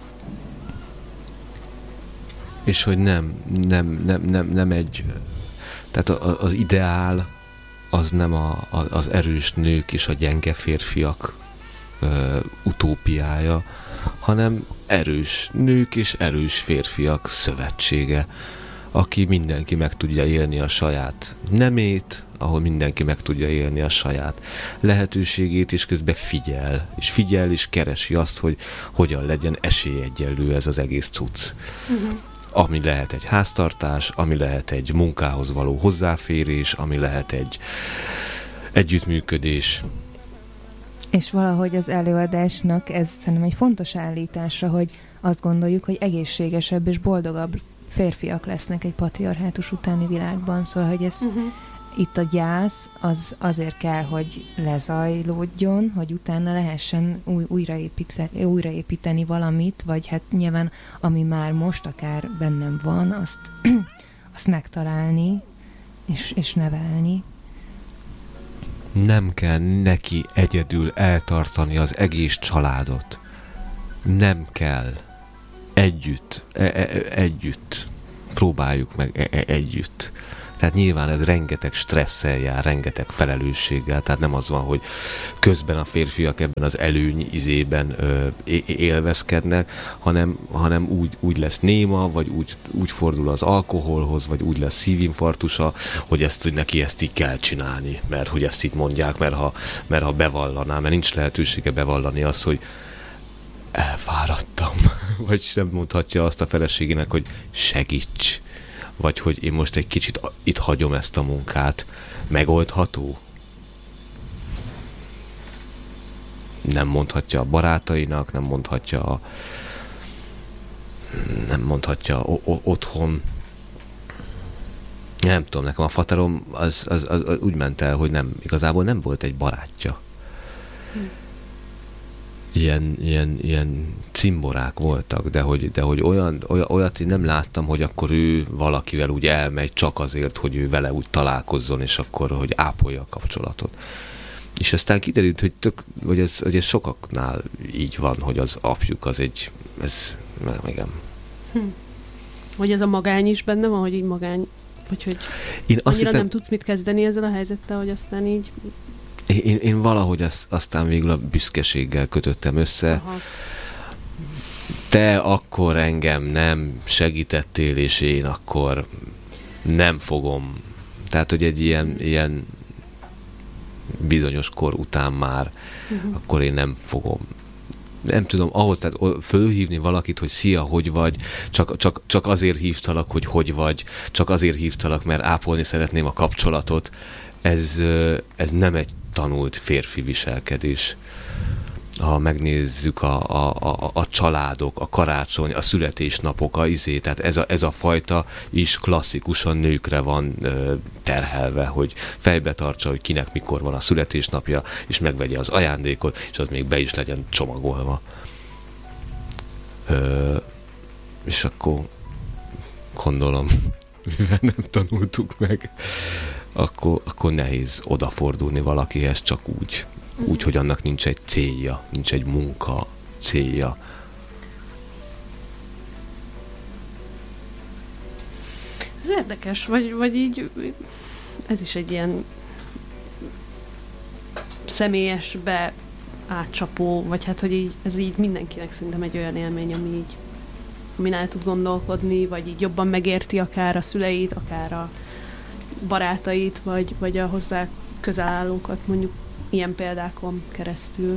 És hogy nem, nem, nem, nem, nem egy, tehát az ideál az nem a, az erős nők és a gyenge férfiak ö, utópiája, hanem erős nők és erős férfiak szövetsége, aki mindenki meg tudja élni a saját nemét, ahol mindenki meg tudja élni a saját lehetőségét, és közben figyel, és figyel, és keresi azt, hogy hogyan legyen esélyegyenlő ez az egész cucc. Uh-huh. Ami lehet egy háztartás, ami lehet egy munkához való hozzáférés, ami lehet egy együttműködés. És valahogy az előadásnak ez szerintem egy fontos állítása, hogy azt gondoljuk, hogy egészségesebb és boldogabb férfiak lesznek egy patriarhátus utáni világban. Szóval, hogy ez uh-huh. itt a gyász az azért kell, hogy lezajlódjon, hogy utána lehessen új, újraépíteni, újraépíteni valamit, vagy hát nyilván, ami már most akár bennem van, azt, azt megtalálni és, és nevelni. Nem kell neki egyedül eltartani az egész családot. Nem kell. Együtt. E- e- együtt. Próbáljuk meg e- e- együtt. Tehát nyilván ez rengeteg stresszel jár, rengeteg felelősséggel, tehát nem az van, hogy közben a férfiak ebben az előny izében ö, élvezkednek, hanem, hanem úgy, úgy lesz néma, vagy úgy, úgy fordul az alkoholhoz, vagy úgy lesz szívinfarktusa, hogy ezt, hogy neki ezt így kell csinálni, mert hogy ezt itt mondják, mert ha, mert ha bevallaná, mert nincs lehetősége bevallani azt, hogy elfáradtam, vagy sem mondhatja azt a feleségének, hogy segíts, vagy hogy én most egy kicsit itt hagyom ezt a munkát. Megoldható? Nem mondhatja a barátainak, nem mondhatja a, nem mondhatja o- o- otthon. Nem tudom, nekem a faterom az, az, az, az úgy ment el, hogy nem, igazából nem volt egy barátja. Hm. ilyen, ilyen, ilyen cimborák voltak, de hogy, de hogy olyan, oly, olyat én nem láttam, hogy akkor ő valakivel úgy elmegy csak azért, hogy ő vele úgy találkozzon, és akkor, hogy ápolja a kapcsolatot. És aztán kiderült, hogy, tök, hogy, ez, hogy ez sokaknál így van, hogy az apjuk az egy, ez, nem, igen. Hm. Hogy ez a magány is benne van, hogy így magány, vagy hogy én azt annyira hiszem, nem tudsz mit kezdeni ezzel a helyzettel, hogy aztán így... Én, én valahogy az, aztán végül a büszkeséggel kötöttem össze. Aha. Te akkor engem nem segítettél, és én akkor nem fogom. Tehát, hogy egy ilyen, ilyen bizonyos kor után már, uh-huh. akkor én nem fogom. Nem tudom, ahhoz, tehát fölhívni valakit, hogy szia, hogy vagy, csak, csak, csak azért hívtalak, hogy hogy vagy, csak azért hívtalak, mert ápolni szeretném a kapcsolatot. Ez, ez nem egy tanult férfi viselkedés. Ha megnézzük a, a, a, a családok, a karácsony, a születésnapok, a izé, tehát ez a, ez a fajta is klasszikusan nőkre van ö, terhelve, hogy fejbe tartsa, hogy kinek mikor van a születésnapja, és megvegye az ajándékot, és az még be is legyen csomagolva. Ö, és akkor gondolom, mivel nem tanultuk meg, Akkor, akkor nehéz odafordulni valakihez csak úgy, mm. úgy, hogy annak nincs egy célja, nincs egy munka célja. Ez érdekes, vagy, vagy így, ez is egy ilyen személyesbe átcsapó, vagy hát, hogy így, ez így mindenkinek szerintem egy olyan élmény, ami így, amin el tud gondolkodni, vagy így jobban megérti akár a szüleit, akár a barátait, vagy, vagy a hozzá közel állókat, mondjuk ilyen példákon keresztül.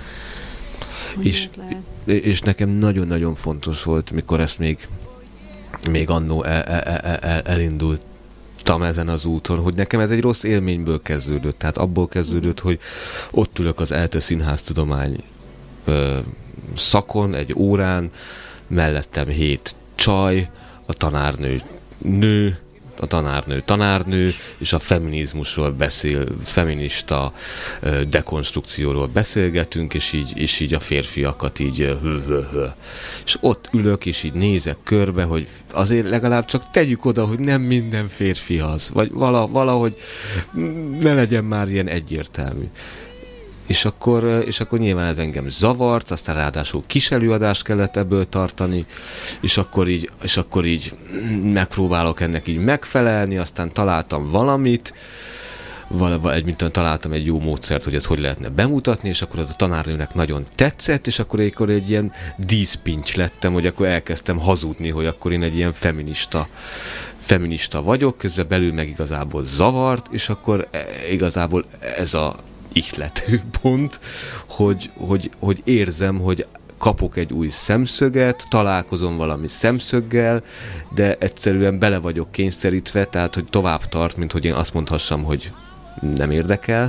És, és nekem nagyon-nagyon fontos volt, mikor ezt még, még annó el, el, el, el, elindultam ezen az úton, hogy nekem ez egy rossz élményből kezdődött. Tehát abból kezdődött, hogy ott ülök az ELTE Színháztudomány ö, szakon, egy órán, mellettem hét csaj, a tanárnő nő, a tanárnő tanárnő, és a feminizmusról beszél, feminista uh, dekonstrukcióról beszélgetünk, és így, és így a férfiakat így uh, hö, hö, hö. És ott ülök, és így nézek körbe, hogy azért legalább csak tegyük oda, hogy nem minden férfi az, vagy vala, valahogy ne legyen már ilyen egyértelmű. És akkor, és akkor nyilván ez engem zavart, aztán ráadásul kis előadást kellett ebből tartani, és akkor így, és akkor így megpróbálok ennek így megfelelni, aztán találtam valamit, valahogy mint találtam egy jó módszert, hogy ezt hogy lehetne bemutatni, és akkor az a tanárnőnek nagyon tetszett, és akkor, akkor egy ilyen díszpinty lettem, hogy akkor elkezdtem hazudni, hogy akkor én egy ilyen feminista, feminista vagyok, közben belül meg igazából zavart, és akkor igazából ez a ihlető pont, hogy, hogy, hogy érzem, hogy kapok egy új szemszöget, találkozom valami szemszöggel, de egyszerűen bele vagyok kényszerítve, tehát hogy tovább tart, mint hogy én azt mondhassam, hogy nem érdekel.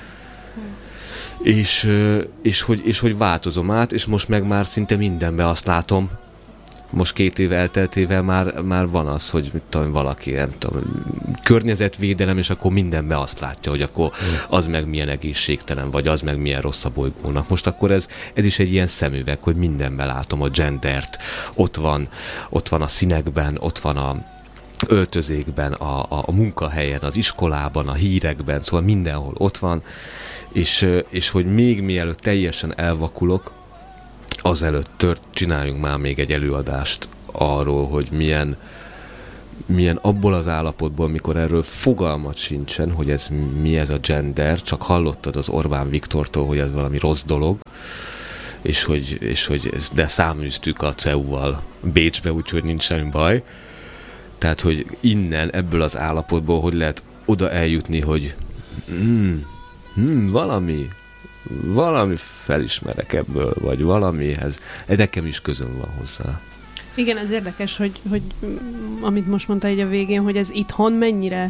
Hmm. És, és, hogy, és hogy változom át, és most meg már szinte mindenben azt látom, most két év elteltével már, már van az, hogy mit tudom, valaki, nem tudom, környezetvédelem, és akkor mindenben azt látja, hogy akkor az meg milyen egészségtelen, vagy az meg milyen rossz a bolygónak. Most akkor ez, ez is egy ilyen szemüveg, hogy mindenben látom a gendert. Ott van, ott van a színekben, ott van a öltözékben, a, a, a munkahelyen, az iskolában, a hírekben, szóval mindenhol ott van, és, és hogy még mielőtt teljesen elvakulok, azelőtt tört, csináljunk már még egy előadást arról, hogy milyen, milyen abból az állapotból, mikor erről fogalmat sincsen, hogy ez mi ez a gender, csak hallottad az Orbán Viktortól, hogy ez valami rossz dolog, és hogy, és hogy ezt, de száműztük a cé e u-val Bécsbe, úgyhogy nincs semmi baj. Tehát, hogy innen, ebből az állapotból, hogy lehet oda eljutni, hogy hmm, hmm, valami valami felismerek ebből, vagy valamihez. Nekem is közöm van hozzá. Igen, ez érdekes, hogy, hogy amit most mondta így a végén, hogy ez itthon mennyire,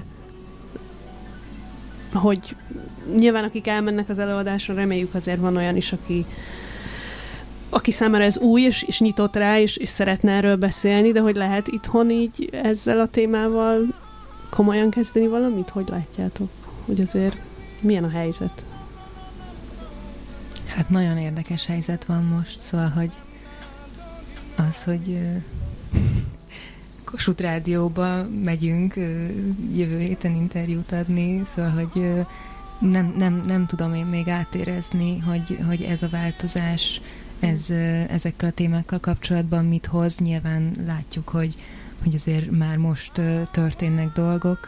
hogy nyilván akik elmennek az előadásra, reméljük azért van olyan is, aki, aki számára ez új, és, és nyitott rá, és, és szeretne erről beszélni, de hogy lehet itthon így ezzel a témával komolyan kezdeni valamit? Hogy látjátok? Hogy azért milyen a helyzet? Hát nagyon érdekes helyzet van most, szóval, hogy az, hogy Kossuth Rádióba megyünk jövő héten interjút adni, szóval, hogy nem, nem, nem tudom én még átérezni, hogy, hogy ez a változás ez, ezekkel a témákkal kapcsolatban mit hoz. Nyilván látjuk, hogy, hogy azért már most történnek dolgok,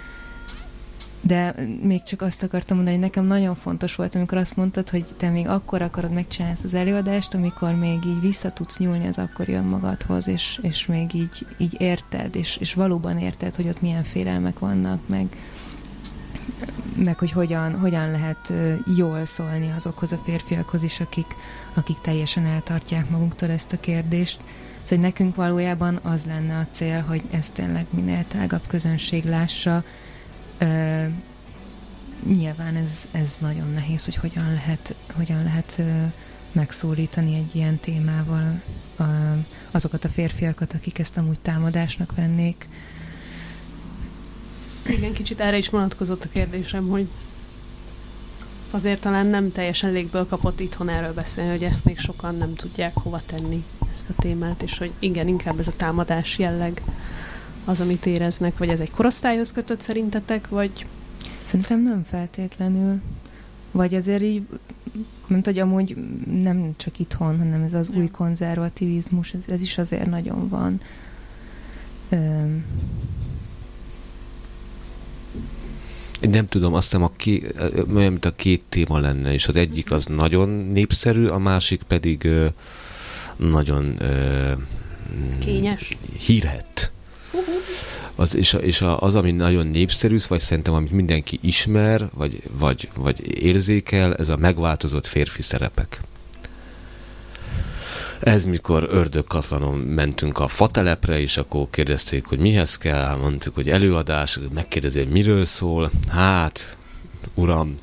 de még csak azt akartam mondani, hogy nekem nagyon fontos volt, amikor azt mondtad, hogy te még akkor akarod megcsinálni ezt az előadást, amikor még így vissza tudsz nyúlni az akkori önmagadhoz, és, és még így, így érted, és, és valóban érted, hogy ott milyen félelmek vannak, meg, meg hogy hogyan, hogyan lehet jól szólni azokhoz a férfiakhoz is, akik, akik teljesen eltartják maguktól ezt a kérdést. Szóval nekünk valójában az lenne a cél, hogy ezt tényleg minél tágabb közönség lássa. Uh, nyilván ez, ez nagyon nehéz, hogy hogyan lehet, hogyan lehet uh, megszólítani egy ilyen témával uh, azokat a férfiakat, akik ezt amúgy támadásnak vennék. Igen, kicsit erre is vonatkozott a kérdésem, hogy azért talán nem teljesen légből kapott itthon erről beszélni, hogy ezt még sokan nem tudják hova tenni, ezt a témát, és hogy igen, inkább ez a támadás jelleg az, amit éreznek, vagy ez egy korosztályhoz kötött szerintetek, vagy... Szerintem nem feltétlenül. Vagy azért így, mint hogy amúgy nem csak itthon, hanem ez az ja. új konzervativizmus, ez, ez is azért nagyon van. Üm. Én nem tudom, azt hiszem, a ké, olyan, mint a két téma lenne, és az egyik az nagyon népszerű, a másik pedig ö, nagyon ö, kényes. Hírhett. Az, és a, és a, az, ami nagyon népszerű, vagy szerintem, amit mindenki ismer, vagy, vagy, vagy érzékel, ez a megváltozott férfi szerepek. Ez mikor ördögkatlanon mentünk a fatelepre, és akkor kérdezték, hogy mihez kell, mondtuk, hogy előadás, megkérdezi, hogy miről szól. Hát, uram,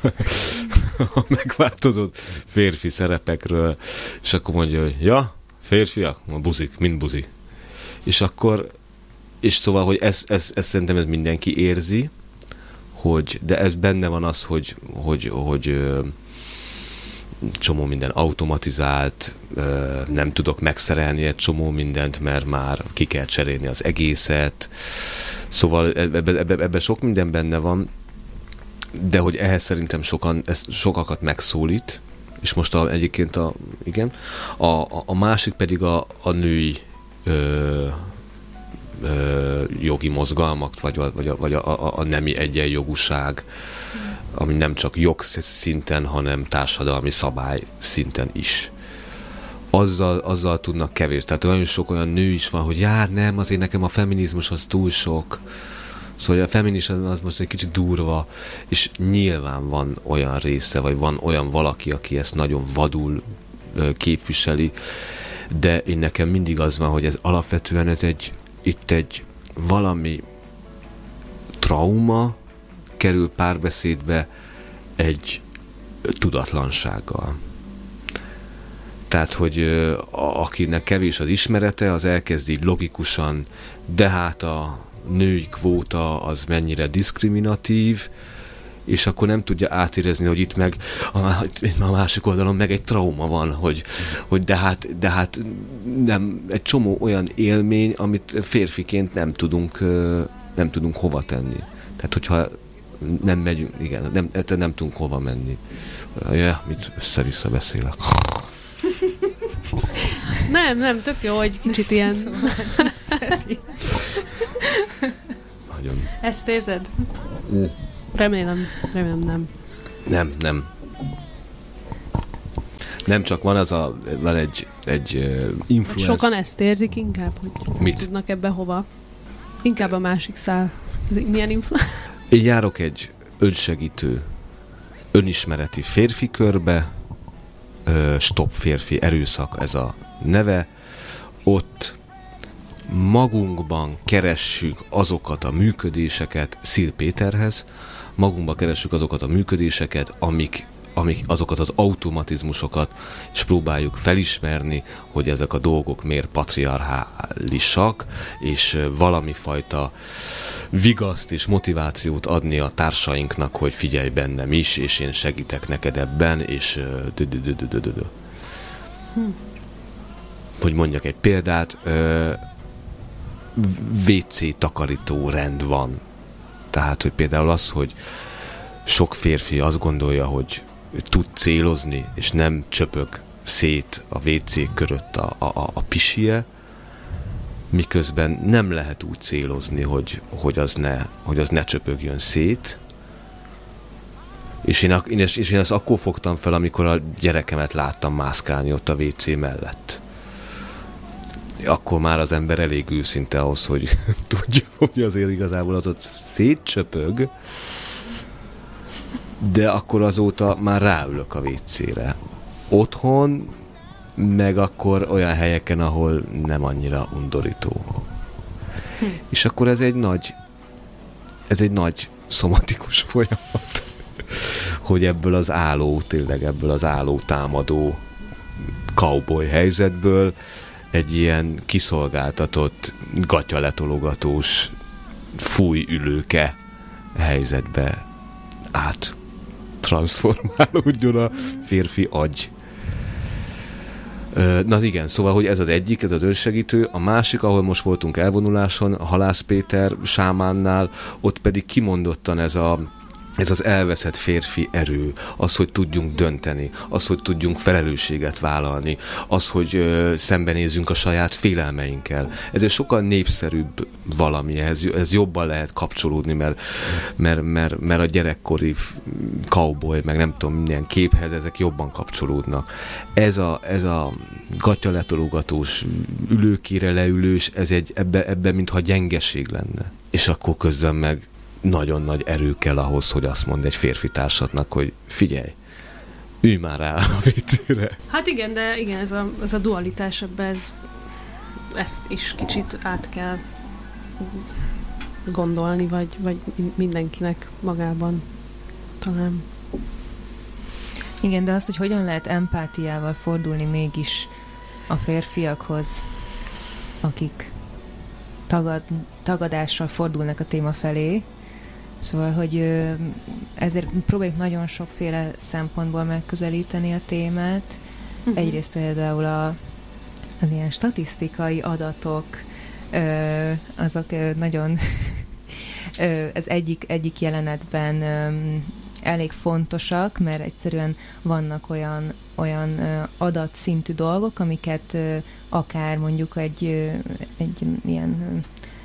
a megváltozott férfi szerepekről, és akkor mondja, hogy ja, férfiak, a buzik, mind buzi. És akkor és szóval, hogy ez, ez, ez szerintem ez mindenki érzi, hogy, de ez benne van az, hogy, hogy, hogy ö, csomó minden automatizált, ö, nem tudok megszerelni egy csomó mindent, mert már ki kell cserélni az egészet. Szóval ebben ebbe, ebbe sok minden benne van, de hogy ehhez szerintem sokan, ez sokakat megszólít, és most a, egyébként a, igen, a, a, a másik pedig a, a női ö, Ö, jogi mozgalmak, vagy, a, vagy, a, vagy a, a, a nemi egyenjogúság, ami nem csak jogszinten, hanem társadalmi szabály szinten is. Azzal, azzal tudnak kevés. Tehát nagyon sok olyan nő is van, hogy já, nem, azért nekem a feminizmus az túl sok. Szóval a feminizmus az most egy kicsit durva, és nyilván van olyan része, vagy van olyan valaki, aki ezt nagyon vadul ö, képviseli, de én nekem mindig az van, hogy ez alapvetően ez egy itt egy valami trauma kerül párbeszédbe egy tudatlansággal. Tehát, hogy a, akinek kevés az ismerete, az elkezd így logikusan, de hát a női kvóta az mennyire diszkriminatív, és akkor nem tudja átérezni, hogy itt meg a, a másik oldalon meg egy trauma van, hogy, hogy de, hát, de hát nem, egy csomó olyan élmény, amit férfiként nem tudunk, nem tudunk hova tenni. Tehát, hogyha nem megyünk, igen, nem, nem tudunk hova menni. Ja, mit össze-vissza beszélek. Nem, nem, tök jó, hogy kicsit ilyen... Nagyon. Ezt érzed? Mm. Remélem, remélem nem. Nem, nem. Nem csak van az a, van egy, egy uh, influence. Sokan ezt érzik inkább, hogy mit? Tudnak ebbe hova. Inkább a másik szál. Ez milyen influence? Én járok egy önsegítő, önismereti férfi körbe, uh, Stop Férfi Erőszak ez a neve. Ott magunkban keressük azokat a működéseket, Szil Péterhez, magunkban keressük azokat a működéseket, amik, amik, azokat az automatizmusokat, és próbáljuk felismerni, hogy ezek a dolgok miért patriarchálisak, és valami fajta vigaszt és motivációt adni a társainknak, hogy figyelj bennem is, és én segítek neked ebben, és hogy mondjak egy példát, vé cé takarító rend van. Tehát, hogy például az, hogy sok férfi azt gondolja, hogy tud célozni, és nem csöpög szét a vé cé körött a, a, a pisie, miközben nem lehet úgy célozni, hogy, hogy, az, ne, hogy az ne csöpögjön szét. És én, és én ezt akkor fogtam fel, amikor a gyerekemet láttam mászkálni ott a vé cé mellett. Akkor már az ember elég őszinte ahhoz, hogy tudja, hogy azért igazából az ott szétcsöpög, de akkor azóta már ráülök a vé cére. Otthon, meg akkor olyan helyeken, ahol nem annyira undorító. Hm. És akkor ez egy nagy, ez egy nagy szomatikus folyamat, hogy ebből az álló, tényleg ebből az álló támadó cowboy helyzetből egy ilyen kiszolgáltatott, gatyaletologatós, fújülőke helyzetbe át transformálódjon a férfi agy. Na igen, szóval, hogy ez az egyik, ez az önsegítő, a másik, ahol most voltunk elvonuláson, a Halász Péter sámánnál, ott pedig kimondottan ez a Ez az elveszett férfi erő, az, hogy tudjunk dönteni, az, hogy tudjunk felelősséget vállalni, az, hogy ö, szembenézzünk a saját félelmeinkkel. Ez egy sokkal népszerűbb valami, ez, ez jobban lehet kapcsolódni, mert, mert, mert, mert a gyerekkori cowboy, meg nem tudom, milyen képhez ezek jobban kapcsolódnak. Ez a, ez a gatyaletologatós, ülőkére leülős, ez egy, ebbe, ebbe mintha gyengeség lenne. És akkor közben meg nagyon nagy erő kell ahhoz, hogy azt mondd egy férfi társadnak, hogy figyelj, ülj már rá a vé cére. Hát igen, de igen, ez a, ez a dualitás ebben, ez, ezt is kicsit át kell gondolni, vagy, vagy mindenkinek magában talán. Igen, de az, hogy hogyan lehet empátiával fordulni mégis a férfiakhoz, akik tagad, tagadással fordulnak a téma felé. Szóval, hogy ezért próbáljuk nagyon sokféle szempontból megközelíteni a témát. Uh-huh. Egyrészt például a, az ilyen statisztikai adatok, azok nagyon ez egyik, egyik jelenetben elég fontosak, mert egyszerűen vannak olyan, olyan adatszintű dolgok, amiket akár mondjuk egy, egy ilyen,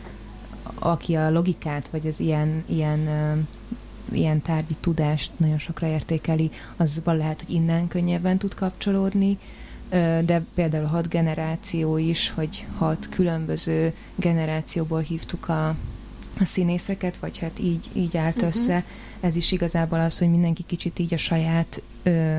aki a logikát, vagy az ilyen, ilyen, ilyen tárgyi tudást nagyon sokra értékeli, az lehet, hogy innen könnyebben tud kapcsolódni, de például a hat generáció is, hogy hat különböző generációból hívtuk a, a színészeket, vagy hát így, így állt uh-huh. össze. Ez is igazából az, hogy mindenki kicsit így a saját ö,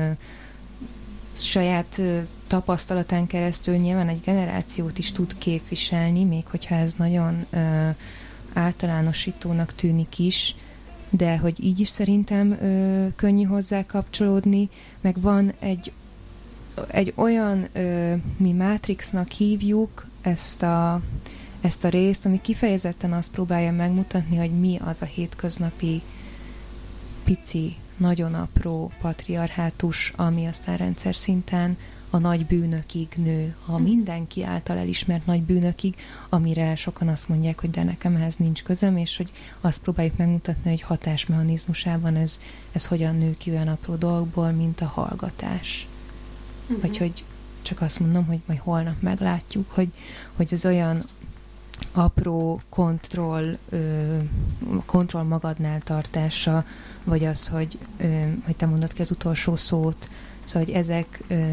saját ö, tapasztalatán keresztül nyilván egy generációt is tud képviselni, még hogyha ez nagyon ö, általánosítónak tűnik is, de hogy így is szerintem ö, könnyű hozzá kapcsolódni, meg van egy, egy olyan, ö, mi Matrixnak hívjuk ezt a, ezt a részt, ami kifejezetten azt próbálja megmutatni, hogy mi az a hétköznapi pici, nagyon apró patriarhátus, ami aztán rendszer szinten a nagy bűnökig nő, a mindenki által elismert nagy bűnökig, amire sokan azt mondják, hogy de nekem ehhez nincs közöm, és hogy azt próbáljuk megmutatni, hogy hatásmechanizmusában ez, ez hogyan nő ki olyan apró dolgokból, mint a hallgatás. Uh-huh. Vagy hogy csak azt mondom, hogy majd holnap meglátjuk, hogy, hogy ez olyan apró kontroll, ö, kontroll magadnál tartása, vagy az, hogy, ö, hogy te mondod ki az utolsó szót, szóval, hogy ezek ö,